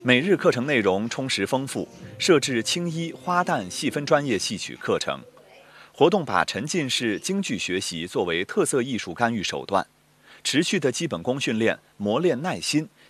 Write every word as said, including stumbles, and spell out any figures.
每日课程内容充实丰富，设置青衣花旦细分专业戏曲课程。活动把沉浸式京剧学习作为特色艺术干预手段，持续的基本功训练，磨练耐心，